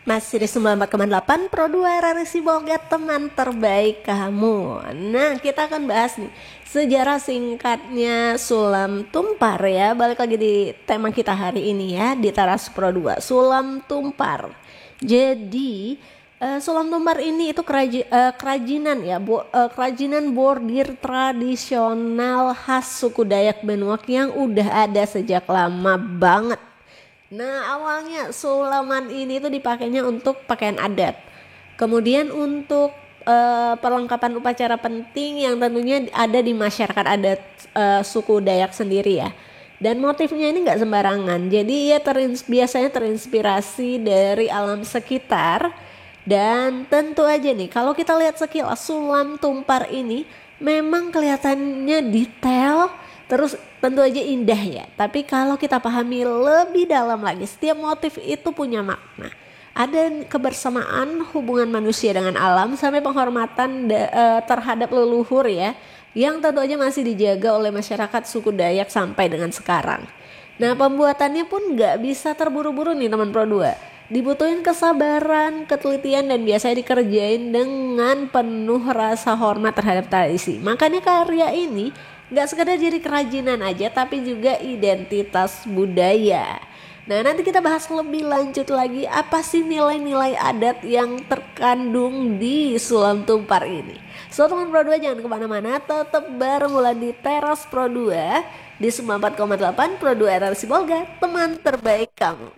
Masih di 94,8 Pro 2 RRI Sibolga, teman terbaik kamu. Nah, kita akan bahas nih sejarah singkatnya Sulam Tumpar ya. Balik lagi di tema kita hari ini ya, di Teras Pro 2, Sulam Tumpar. Jadi Sulam Tumpar ini itu kerajinan ya, kerajinan bordir tradisional khas suku Dayak Benuak yang udah ada sejak lama banget. Nah, awalnya sulaman ini tuh dipakainya untuk pakaian adat. Kemudian untuk perlengkapan upacara penting yang tentunya ada di masyarakat adat suku Dayak sendiri ya. Dan motifnya ini nggak sembarangan. Jadi ia biasanya terinspirasi dari alam sekitar. Dan tentu aja nih, kalau kita lihat sekilas Sulam Tumpar ini memang kelihatannya detail, terus tentu aja indah ya. Tapi kalau kita pahami lebih dalam lagi, setiap motif itu punya makna. Ada kebersamaan hubungan manusia dengan alam sampai penghormatan terhadap leluhur ya, yang tentu aja masih dijaga oleh masyarakat suku Dayak sampai dengan sekarang. Nah, pembuatannya pun gak bisa terburu-buru nih teman Pro 2. Dibutuhin kesabaran, ketelitian, dan biasanya dikerjain dengan penuh rasa hormat terhadap tradisi. Makanya karya ini gak sekedar jadi kerajinan aja, tapi juga identitas budaya. Nah, nanti kita bahas lebih lanjut lagi apa sih nilai-nilai adat yang terkandung di Sulam Tumpar ini. So, teman Pro 2 jangan kemana-mana, tetap bareng Wulan di Teras Pro 2 di 94,8 Pro 2 RRI Sibolga, teman terbaik kamu.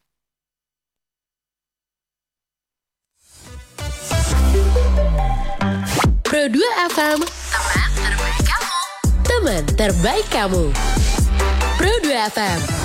Pro 2 FM, teman terbaik kamu. Teman terbaik kamu. Pro 2 FM.